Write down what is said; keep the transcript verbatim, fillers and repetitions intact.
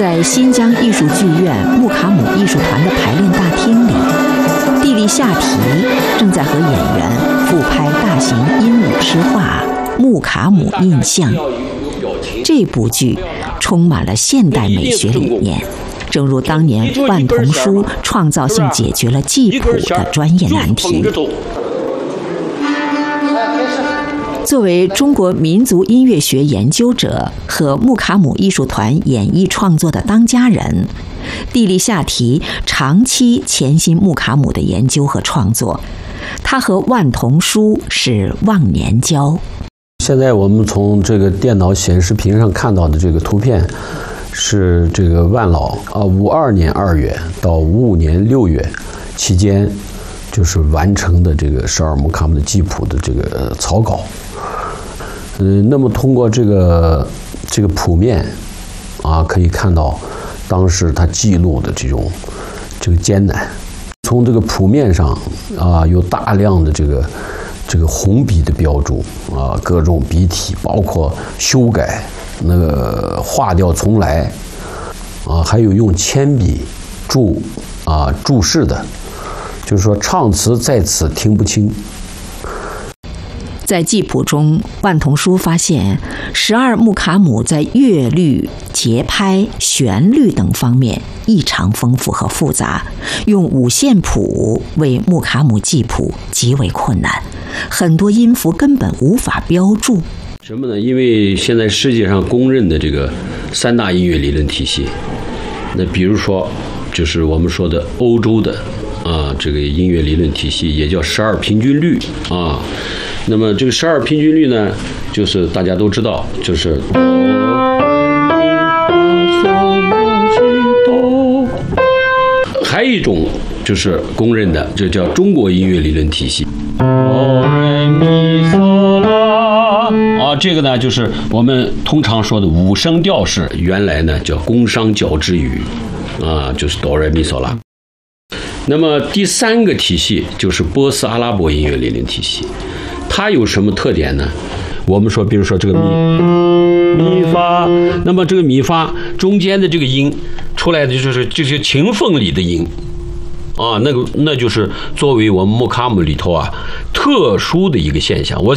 在新疆艺术剧院木卡姆艺术团的排练大厅里，蒂利夏提正在和演员复拍大型鹦鹉诗画《木卡姆印象》。这部剧充满了现代美学理念，正如当年万童书创造性解决了记谱的专业难题。作为中国民族音乐学研究者和木卡姆艺术团演绎创作的当家人，蒂利夏提长期潜心木卡姆的研究和创作，他和万童书是忘年交。 现在我们从这个电脑显示屏上看到的这个图片，是这个万老啊，五二年二月到五五年六月期间，就是完成的这个十二木卡姆的记谱的这个草稿。嗯，那么通过这个这个谱面啊，可以看到当时他记录的这种这个艰难。从这个谱面上啊，有大量的这个这个红笔的标注啊，各种笔体，包括修改、那个划掉重来啊，还有用铅笔注啊注释的，就是说唱词在此听不清。 在记谱中，万童书发现十二木卡姆在乐律、节拍、旋律等方面异常丰富和复杂，用五线谱为木卡姆记谱极为困难，很多音符根本无法标注。 什么呢？因为现在世界上公认的这个三大音乐理论体系，那比如说就是我们说的欧洲的啊这个音乐理论体系，也叫十二平均律啊。那么这个十二平均律呢，就是大家都知道，就是还有一种就是公认的，这叫中国音乐理论体系。啊，这个呢就是我们通常说的五声调式，原来呢叫宫商角徵羽，啊，就是哆来咪嗦拉。那么第三个体系就是波斯阿拉伯音乐理论体系。它有什么特点呢？我们说，比如说这个咪咪发，那么这个咪发中间的这个音出来的就是这些琴缝里的音啊，那个那就是作为我们木卡姆里头啊特殊的一个现象。我